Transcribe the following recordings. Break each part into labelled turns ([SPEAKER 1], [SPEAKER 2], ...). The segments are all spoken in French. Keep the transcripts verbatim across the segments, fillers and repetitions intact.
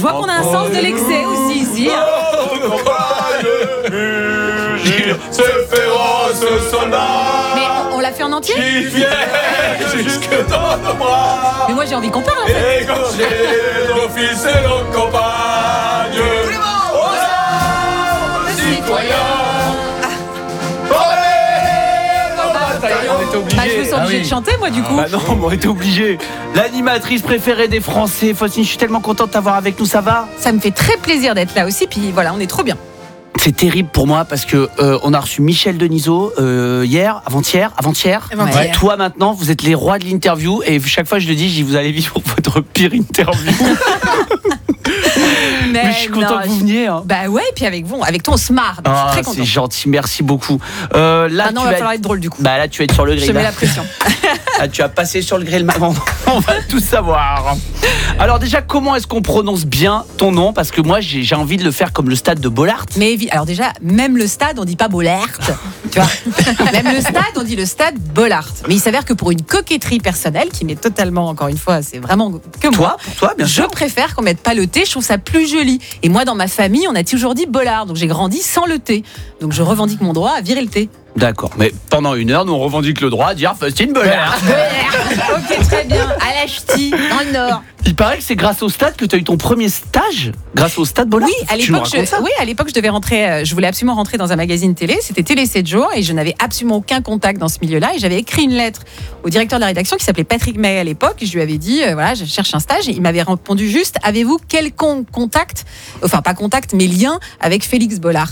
[SPEAKER 1] Je vois qu'on a un sens de l'excès aussi ici. Hein.
[SPEAKER 2] Ce féroce soldat.
[SPEAKER 1] Mais on, on l'a fait en entier.
[SPEAKER 2] Qui vient jusque dans nos bras.
[SPEAKER 1] Mais moi j'ai envie qu'on parle en fait.
[SPEAKER 2] Égorgé nos fils et nos compagnes. Aux armes, citoyens.
[SPEAKER 3] On était obligé.
[SPEAKER 1] Bah, je me sens
[SPEAKER 3] Ah
[SPEAKER 1] obligée
[SPEAKER 3] oui.
[SPEAKER 1] de chanter moi du coup.
[SPEAKER 3] Bah non, mais on était obligé. L'animatrice préférée des Français, Faustine, je suis tellement contente de t'avoir avec nous, ça va ?
[SPEAKER 1] Ça me fait très plaisir d'être là aussi. Puis voilà, on est trop bien.
[SPEAKER 3] C'est terrible pour moi parce que euh, on a reçu Michel Denisot euh, hier, avant-hier, avant-hier.
[SPEAKER 1] Avant-hier.
[SPEAKER 3] Ouais. Toi maintenant, vous êtes les rois de l'interview et chaque fois je le dis, je dis vous allez vivre votre pire interview.
[SPEAKER 1] Mais,
[SPEAKER 3] Mais je suis content
[SPEAKER 1] non,
[SPEAKER 3] que vous
[SPEAKER 1] je-
[SPEAKER 3] veniez. Hein.
[SPEAKER 1] Bah ouais, puis avec vous, avec toi on se marre. Donc je suis
[SPEAKER 3] Ah,
[SPEAKER 1] très contente.
[SPEAKER 3] c'est gentil, merci beaucoup. Euh, là,
[SPEAKER 1] Maintenant,
[SPEAKER 3] tu
[SPEAKER 1] il va
[SPEAKER 3] vas
[SPEAKER 1] falloir
[SPEAKER 3] être...
[SPEAKER 1] être drôle du coup.
[SPEAKER 3] Bah là, tu vas être sur le grill.
[SPEAKER 1] Je mets
[SPEAKER 3] là.
[SPEAKER 1] la pression.
[SPEAKER 3] Ah, tu as passé sur le grill, maman. On va tout savoir. Alors déjà, comment est-ce qu'on prononce bien ton nom ? Parce que moi, j'ai, j'ai envie de le faire comme le stade de Bollaert.
[SPEAKER 1] Mais évi- alors déjà, même le stade, on dit pas Bollaert, tu vois. Même le stade, on dit le stade Bollaert. Mais il s'avère que pour une coquetterie personnelle, qui m'est totalement, encore une fois, c'est vraiment que moi.
[SPEAKER 3] Toi, pour toi, bien
[SPEAKER 1] Je
[SPEAKER 3] sûr.
[SPEAKER 1] préfère qu'on mette pas le T, je trouve ça plus joli. Et moi, dans ma famille, on a toujours dit Bollard, donc j'ai grandi sans le T. Donc je revendique mon droit à virer le T.
[SPEAKER 3] D'accord, mais pendant une heure, nous on revendique le droit à dire Faustine Bollaert.
[SPEAKER 1] Ok, très bien. À la ch'ti, dans le Nord.
[SPEAKER 3] Il paraît que c'est grâce au stade que tu as eu ton premier stage. Grâce au stade Bollaert.
[SPEAKER 1] Oui, à
[SPEAKER 3] Tu nous
[SPEAKER 1] l'époque, je,
[SPEAKER 3] racontes ça ?
[SPEAKER 1] oui, à l'époque, je devais rentrer. euh, Je voulais absolument rentrer dans un magazine télé. C'était Télé sept jours et je n'avais absolument aucun contact dans ce milieu-là. Et j'avais écrit une lettre au directeur de la rédaction qui s'appelait Patrick May à l'époque. Je lui avais dit, euh, voilà, je cherche un stage. Et il m'avait répondu juste, avez-vous quelconque contact, enfin pas contact, mais lien avec Félix Bollard.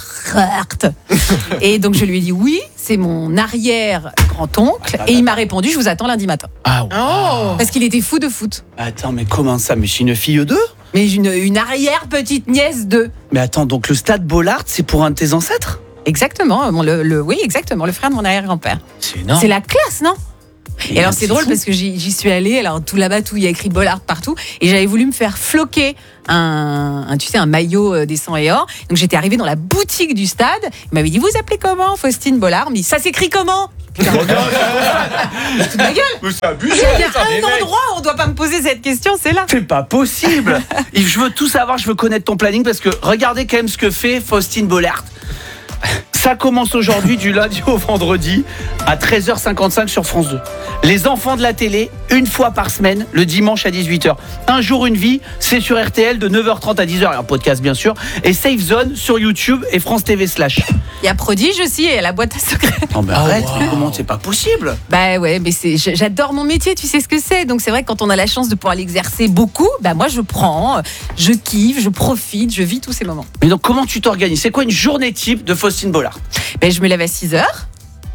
[SPEAKER 1] Et donc je lui ai dit oui, c'est mon arrière grand-oncle. Et il m'a répondu, je vous attends lundi matin.
[SPEAKER 3] Ah ouais.
[SPEAKER 1] Parce qu'il était fou de foot.
[SPEAKER 3] Attends, mais comment ça ? Mais c'est une fille d'eux ?
[SPEAKER 1] Mais une, une arrière petite nièce de.
[SPEAKER 3] Mais attends, donc le stade Bollaert, c'est pour un de tes ancêtres ?
[SPEAKER 1] Exactement, mon- le, le- oui, exactement, le frère de mon arrière-grand-père.
[SPEAKER 3] C'est énorme.
[SPEAKER 1] C'est la classe, non ? Et alors c'est drôle
[SPEAKER 3] fou.
[SPEAKER 1] parce que j'y, j'y suis allée, alors tout là-bas, tout, il y a écrit Bollard partout, et j'avais voulu me faire floquer un, un, tu sais, un maillot euh, des sang et or. Donc j'étais arrivée dans la boutique du stade, il m'avait dit, vous appelez comment Faustine Bollard ? Il me dit, ça s'écrit comment ? Putain, fous de ma gueule.
[SPEAKER 2] Mais c'est abusé.
[SPEAKER 1] Il y a un endroit où on doit pas me poser cette question, c'est là.
[SPEAKER 3] C'est pas possible. Et je veux tout savoir, je veux connaître ton planning parce que regardez quand même ce que fait Faustine Bollaert. Ça commence aujourd'hui du lundi au vendredi à treize heures cinquante-cinq sur France deux. Les enfants de la télé, une fois par semaine, le dimanche à dix-huit heures. Un jour, une vie, c'est sur R T L de neuf heures trente à dix heures, et un podcast bien sûr, et Safe Zone sur YouTube et France T V slash.
[SPEAKER 1] Il y a Prodige aussi et la boîte à secrets.
[SPEAKER 3] Non mais arrête, mais comment c'est pas possible ?
[SPEAKER 1] Bah ouais, mais c'est, j'adore mon métier, tu sais ce que c'est. Donc c'est vrai que quand on a la chance de pouvoir l'exercer beaucoup, bah moi je prends, je kiffe, je profite, je vis tous ces moments.
[SPEAKER 3] Mais donc comment tu t'organises ? C'est quoi une journée type de Faustine Bollaert ?
[SPEAKER 1] Ben, je me lève à six heures, d'accord ?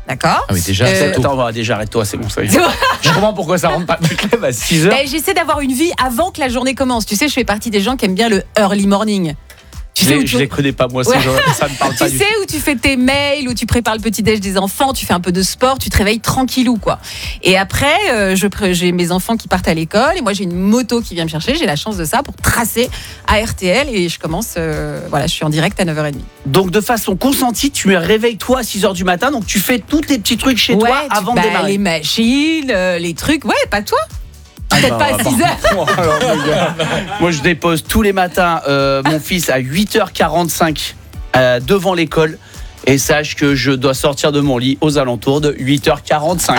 [SPEAKER 4] Ah oui, déjà,
[SPEAKER 1] Euh,
[SPEAKER 4] c'est tôt.
[SPEAKER 3] Attends, on va déjà arrête-toi, c'est bon, ça y est.
[SPEAKER 1] C'est bon.
[SPEAKER 3] Je comprends pourquoi ça rentre pas. Tu te lèves à six heures.
[SPEAKER 1] Ben, j'essaie d'avoir une vie avant que la journée commence. Tu sais, je fais partie des gens qui aiment bien le early morning. Tu
[SPEAKER 3] Je
[SPEAKER 1] sais, où
[SPEAKER 3] les,
[SPEAKER 1] tu,
[SPEAKER 3] je les connais pas, moi, ces
[SPEAKER 1] Ouais.
[SPEAKER 3] gens-là, ça me parle pas
[SPEAKER 1] tu
[SPEAKER 3] du
[SPEAKER 1] sais où tu fais tes mails, où tu prépares le petit-déj des enfants, tu fais un peu de sport, tu te réveilles tranquillou, quoi. Et après, euh, je, pré- j'ai mes enfants qui partent à l'école, et moi j'ai une moto qui vient me chercher, j'ai la chance de ça pour tracer à R T L, et je commence, euh, voilà, je suis en direct à neuf heures trente.
[SPEAKER 3] Donc de façon consentie, tu me réveilles toi à six heures du matin, donc tu fais tous tes petits trucs chez
[SPEAKER 1] Ouais,
[SPEAKER 3] toi
[SPEAKER 1] tu-
[SPEAKER 3] avant
[SPEAKER 1] bah,
[SPEAKER 3] de démarrer.
[SPEAKER 1] les machines, euh, les trucs, ouais, pas toi. Peut-être pas à six heures.
[SPEAKER 3] Oh, alors, les gars, moi je dépose tous les matins euh, mon fils à huit heures quarante-cinq euh, devant l'école. Et sache que je dois sortir de mon lit aux alentours de huit heures quarante-cinq.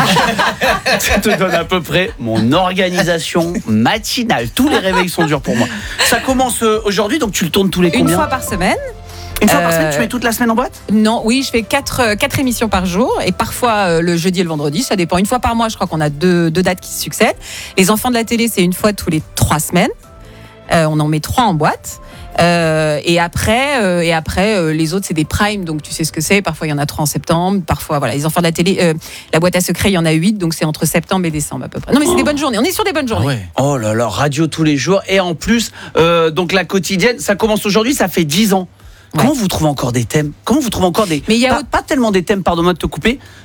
[SPEAKER 3] Ça te donne à peu près mon organisation matinale. Tous les réveils sont durs pour moi. Ça commence euh, aujourd'hui, donc tu le tournes tous les
[SPEAKER 1] Une
[SPEAKER 3] combien
[SPEAKER 1] fois par semaine.
[SPEAKER 3] Une fois par
[SPEAKER 1] Euh,
[SPEAKER 3] semaine, tu mets toute la semaine en boîte?
[SPEAKER 1] Non, oui, je fais quatre, euh, quatre émissions par jour et parfois euh, le jeudi et le vendredi, ça dépend. Une fois par mois, je crois qu'on a deux, deux dates qui se succèdent. Les enfants de la télé, c'est une fois tous les trois semaines. Euh, on en met trois en boîte. Euh, et après, euh, et après euh, les autres, c'est des primes, donc tu sais ce que c'est. Parfois, il y en a trois en septembre. Parfois, voilà, les enfants de la télé, euh, la boîte à secret, il y en a huit, donc c'est entre septembre et décembre à peu près. Non, mais c'est des bonnes journées. On est sur des bonnes journées.
[SPEAKER 4] ouais.
[SPEAKER 3] Oh là là, radio tous les jours. Et en plus, euh, donc la quotidienne, ça commence aujourd'hui, ça fait dix ans. Comment vous trouvez encore des thèmes? Comment vous trouvez encore des...
[SPEAKER 1] Mais il y a
[SPEAKER 3] pas,
[SPEAKER 1] autre-
[SPEAKER 3] pas tellement des thèmes, pardonne-moi de te couper,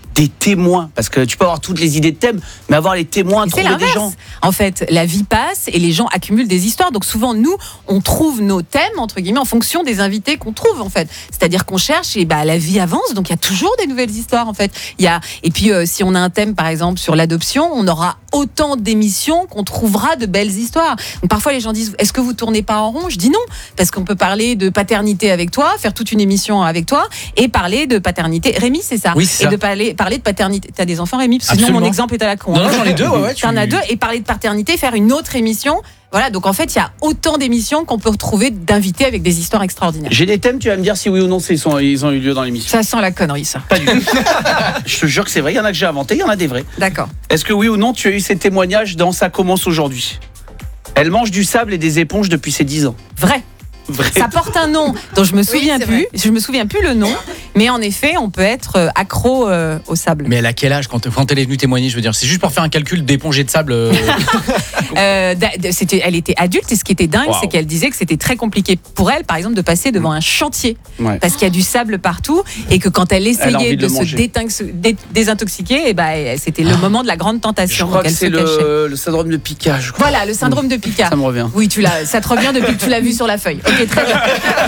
[SPEAKER 3] des témoins, parce que tu peux avoir toutes les idées de thèmes, mais avoir les témoins,
[SPEAKER 1] C'est
[SPEAKER 3] trouver des
[SPEAKER 1] l'inverse.
[SPEAKER 3] gens.
[SPEAKER 1] En fait, la vie passe et les gens accumulent des histoires. Donc souvent, nous, on trouve nos thèmes, entre guillemets, en fonction des invités qu'on trouve, en fait. C'est-à-dire qu'on cherche et bah, la vie avance, donc il y a toujours des nouvelles histoires, en fait. Il y a... Et puis, euh, si on a un thème, par exemple, sur l'adoption, on aura autant d'émissions qu'on trouvera de belles histoires. Donc parfois, les gens disent, est-ce que vous tournez pas en rond? Je dis non, parce qu'on peut parler de paternité avec toi, faire toute une émission avec toi, et parler de paternité. Rémi, c'est ça.
[SPEAKER 4] Oui, c'est
[SPEAKER 1] et
[SPEAKER 4] ça.
[SPEAKER 1] de parler, parler de paternité. T'as des enfants, Rémi? Parce que sinon,
[SPEAKER 4] Absolument.
[SPEAKER 1] mon exemple est à la con.
[SPEAKER 4] Non,
[SPEAKER 1] hein.
[SPEAKER 4] non, j'en ai deux, ouais, ouais.
[SPEAKER 1] Tu en as deux, et parler de paternité, faire une autre émission. Voilà, donc en fait, il y a autant d'émissions qu'on peut retrouver d'invités avec des histoires extraordinaires.
[SPEAKER 3] J'ai des thèmes, tu vas me dire si oui ou non ils, sont, ils ont eu lieu dans l'émission.
[SPEAKER 1] Ça sent la connerie, ça.
[SPEAKER 3] Pas du tout. Je te jure que c'est vrai, il y en a que j'ai inventé, il y en a des vrais.
[SPEAKER 1] D'accord.
[SPEAKER 3] Est-ce que oui ou non tu as eu ces témoignages dans Ça commence aujourd'hui? Elle mange du sable et des éponges depuis ses dix ans.
[SPEAKER 1] Vrai.
[SPEAKER 3] Vrai.
[SPEAKER 1] Ça porte un nom dont je me souviens
[SPEAKER 5] c'est
[SPEAKER 1] plus.
[SPEAKER 5] vrai.
[SPEAKER 1] Je me souviens plus le nom, mais en effet, on peut être euh, accro euh, au sable.
[SPEAKER 4] Mais elle a quel âge quand, quand elle est venue témoigner? Je veux dire, c'est juste pour faire un calcul d'éponge et de sable. euh,
[SPEAKER 1] Euh, d'a- de- c'était, elle était adulte et ce qui était dingue,
[SPEAKER 3] Wow.
[SPEAKER 1] c'est qu'elle disait que c'était très compliqué pour elle, par exemple, de passer devant un chantier
[SPEAKER 3] Ouais.
[SPEAKER 1] parce qu'il y a du sable partout et que quand elle
[SPEAKER 3] Elle a envie
[SPEAKER 1] essayait
[SPEAKER 3] de
[SPEAKER 1] de,
[SPEAKER 3] le
[SPEAKER 1] se
[SPEAKER 3] manger.
[SPEAKER 1] détinx- dé- désintoxiquer, et ben, eh, c'était le moment de la grande
[SPEAKER 3] Je
[SPEAKER 1] tentation.
[SPEAKER 3] crois
[SPEAKER 1] Donc
[SPEAKER 3] que
[SPEAKER 1] elle se
[SPEAKER 3] c'est
[SPEAKER 1] cachait.
[SPEAKER 3] le, le syndrome de Picard, je crois.
[SPEAKER 1] Voilà, le syndrome de Picard.
[SPEAKER 3] Ça me revient.
[SPEAKER 1] Oui, tu l'as, ça te revient depuis que tu l'as vu sur la feuille. Ok, très bien.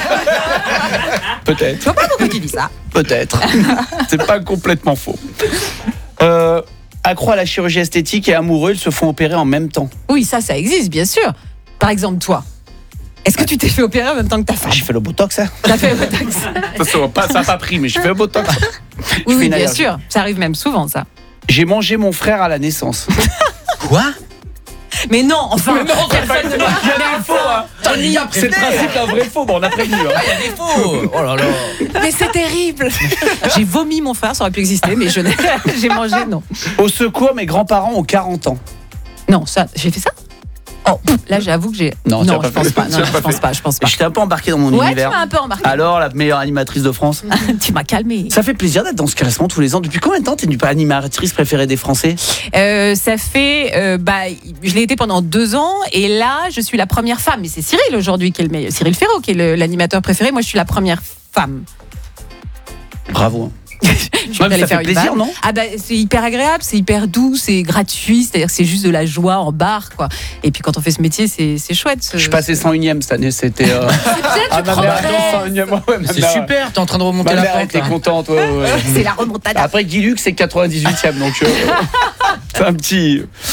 [SPEAKER 3] Peut-être.
[SPEAKER 1] Je vois pas pourquoi tu dis ça.
[SPEAKER 3] Peut-être. C'est pas complètement faux. Euh, accro à la chirurgie esthétique et amoureux, ils se font opérer en même temps.
[SPEAKER 1] Oui, ça, ça existe, bien sûr. Par exemple, toi, est-ce que tu t'es fait opérer en même temps que ta femme?
[SPEAKER 3] J'ai fait le botox, hein.
[SPEAKER 1] T'as fait le botox?
[SPEAKER 3] Ça n'a pas, ça a pas pris, mais j'ai fait le botox.
[SPEAKER 1] Oui,
[SPEAKER 3] fais
[SPEAKER 1] oui,
[SPEAKER 3] une
[SPEAKER 1] bien
[SPEAKER 3] allergie.
[SPEAKER 1] sûr. Ça arrive même souvent, ça.
[SPEAKER 3] J'ai mangé mon frère à la naissance.
[SPEAKER 4] Quoi?
[SPEAKER 1] Mais non, enfin, personne ne
[SPEAKER 3] Il y a des faux, hein. C'est le principe d'un vrai faux. Bon, on a prévenu. Hein.
[SPEAKER 4] Il y a des faux. Oh là là.
[SPEAKER 1] Mais c'est terrible. J'ai vomi mon frère, ça aurait pu exister, mais je n'ai, j'ai mangé, non.
[SPEAKER 3] Au secours, mes grands-parents ont quarante ans.
[SPEAKER 1] Non, ça, j'ai fait ça? Oh, là, j'avoue que j'ai.
[SPEAKER 3] Non, tu l'as pas
[SPEAKER 1] je pense
[SPEAKER 3] fait.
[SPEAKER 1] pas.
[SPEAKER 3] Tu
[SPEAKER 1] Non,
[SPEAKER 3] l'as
[SPEAKER 1] non,
[SPEAKER 3] pas
[SPEAKER 1] je pense
[SPEAKER 3] fait.
[SPEAKER 1] pas. Je pense pas.
[SPEAKER 3] J'étais un peu embarqué dans mon
[SPEAKER 1] Ouais, tu
[SPEAKER 3] univers.
[SPEAKER 1] m'as un peu embarqué.
[SPEAKER 3] Alors, la meilleure animatrice de France.
[SPEAKER 1] Tu m'as calmé.
[SPEAKER 3] Ça fait plaisir d'être dans ce classement tous les ans. Depuis combien de temps t'es une animatrice préférée des Français?
[SPEAKER 1] Euh, ça fait, euh, bah, je l'ai été pendant deux ans et là, je suis la première femme. Mais c'est Cyril aujourd'hui qui est le meilleur. Cyril Ferraud qui est le- l'animateur préféré. Moi, je suis la première femme.
[SPEAKER 3] Bravo.
[SPEAKER 1] Je
[SPEAKER 3] Ouais,
[SPEAKER 1] vais
[SPEAKER 3] mais
[SPEAKER 1] aller
[SPEAKER 3] ça
[SPEAKER 1] faire
[SPEAKER 3] fait
[SPEAKER 1] une
[SPEAKER 3] plaisir,
[SPEAKER 1] vanne.
[SPEAKER 3] non?
[SPEAKER 1] Ah bah c'est hyper agréable, c'est hyper doux, c'est gratuit, c'est-à-dire que c'est juste de la joie en barre, quoi. Et puis quand on fait ce métier, c'est, c'est chouette. ce-
[SPEAKER 3] Je suis passé cent unième cette année. C'était. Euh... Ah, ma mère adore cent unième. Ouais, ma
[SPEAKER 4] C'est
[SPEAKER 3] mère-
[SPEAKER 4] super, t'es en train de remonter
[SPEAKER 3] Ma
[SPEAKER 4] la
[SPEAKER 3] mère
[SPEAKER 4] pente.
[SPEAKER 3] était
[SPEAKER 4] là.
[SPEAKER 3] contente. Ouais, ouais.
[SPEAKER 1] C'est la remontada.
[SPEAKER 3] Après Guy Lux, c'est quatre-vingt-dix-huitième. Donc, euh, c'est un petit.